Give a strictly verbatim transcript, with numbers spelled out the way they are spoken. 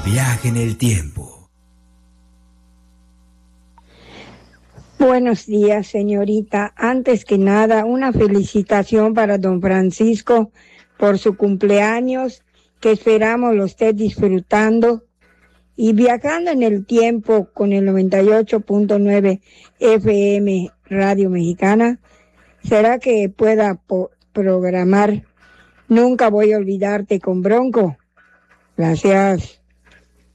viaje en el tiempo. Buenos días, señorita. Antes que nada, una felicitación para don Francisco por su cumpleaños, que esperamos lo esté disfrutando y viajando en el tiempo con el noventa y ocho punto nueve F M Radio Mexicana. ¿Será que pueda po- programar Nunca Voy a Olvidarte con Bronco? Gracias.